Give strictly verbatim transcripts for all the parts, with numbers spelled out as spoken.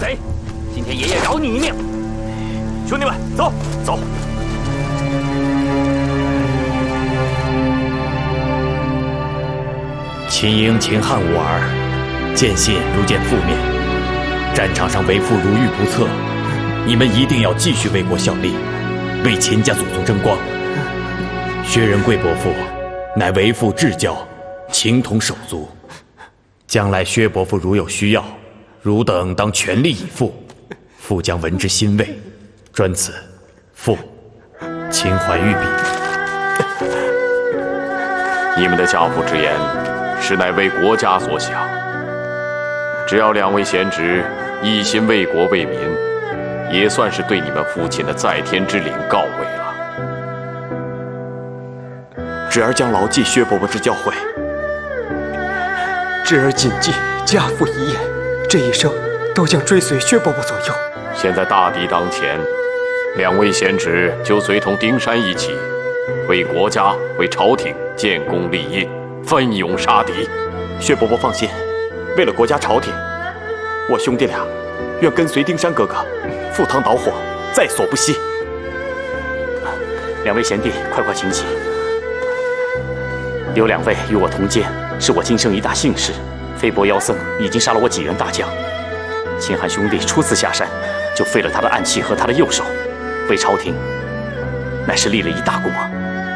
贼！今天爷爷饶你一命！兄弟们，走走！ 秦英、秦汉无儿，见信如见父面。战场上为父如遇不测，你们一定要继续为国效力，为秦家祖宗争光。薛仁贵伯父乃为父至交，情同手足。将来薛伯父如有需要，汝等当全力以赴，父将闻之欣慰。专此，父情怀御笔。 你们的家父之言，实乃为国家所想。只要两位贤侄一心为国为民，也算是对你们父亲的在天之灵告慰了。 侄儿将牢记薛伯伯之教诲，侄儿谨记家父遗言，这一生都将追随薛伯伯左右。 现在大敌当前，两位贤侄就随同丁山一起，为国家为朝廷建功立业，奋勇杀敌。 薛伯伯放心，为了国家朝廷，我兄弟俩愿跟随丁山哥哥赴汤蹈火，在所不惜。 两位贤弟，快快请起。有两位与我同监，是我今生一大幸事。飞伯妖僧已经杀了我几员大将，秦汉兄弟初次下山，就废了他的暗器和他的右手，为朝廷乃是立了一大功啊！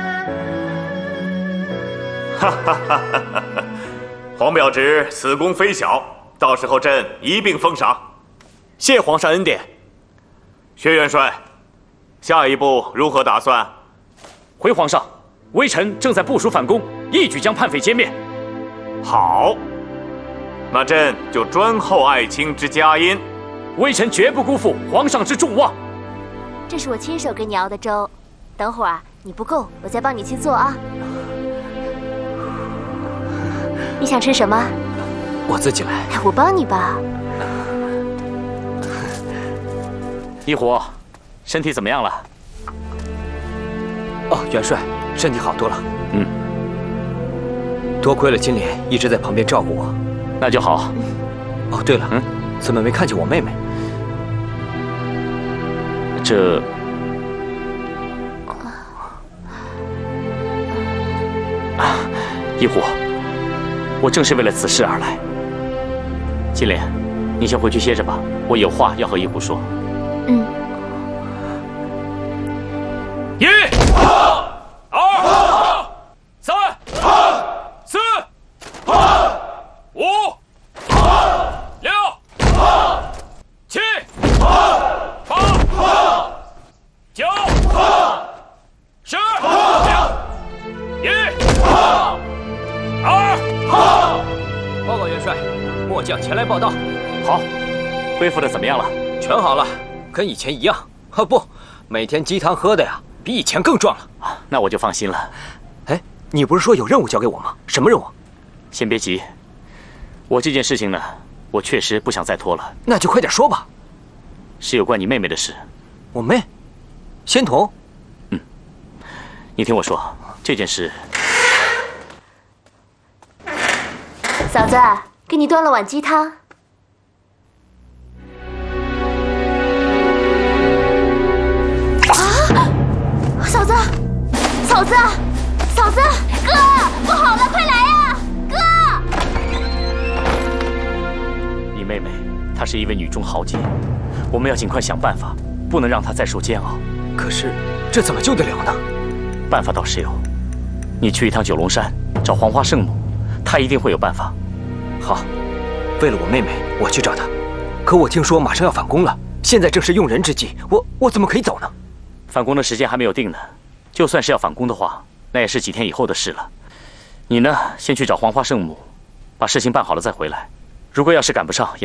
哈哈哈哈哈！黄表侄此功非小，到时候朕一并封赏。 谢皇上恩典。 薛元帅，下一步如何打算？ 回皇上，微臣正在部署反攻，一举将叛匪歼灭。 好，那朕就专厚爱卿之佳音。 微臣绝不辜负皇上之重望。 这是我亲手给你熬的粥，等会儿啊，你不够，我再帮你去做啊。你想吃什么？ 我自己来。 我帮你吧。 一虎，身体怎么样了？ 哦，元帅，身体好多了。 嗯， 多亏了金莲一直在旁边照顾我。 那就好。 哦，对了，嗯，怎么没看见我妹妹？ 这……啊，一虎，我正是为了此事而来。金莲，你先回去歇着吧，我有话要和一虎说。 嗯。 一、二、三、四、五、六、七、八、九、十、一、二。 报告元帅，末将前来报道。 好，恢复的怎么样了？ 全好了，跟以前一样。啊不，每天鸡汤喝的呀，比以前更壮了。 那我就放心了。 哎，你不是说有任务交给我吗？什么任务？ 先别急，我这件事情呢，我确实不想再拖了。 那就快点说吧。 是有关你妹妹的事。 我妹？仙童？ 嗯，你听我说，这件事。 嫂子，给你端了碗鸡汤。嫂子，嫂子，嫂子，哥，不好了，快来呀，哥！ 你妹妹，她是一位女中豪杰，我们要尽快想办法，不能让她再受煎熬。 可是，这怎么救得了呢？ 办法倒是有，你去一趟九龙山找黄花圣母，她一定会有办法。 好，为了我妹妹，我去找她。可我听说马上要反攻了，现在正是用人之际，我我怎么可以走呢？ 反攻的时间还没有定呢，就算是要反攻的话，那也是几天以后的事了。你呢，先去找黄花圣母，把事情办好了再回来。如果要是赶不上，也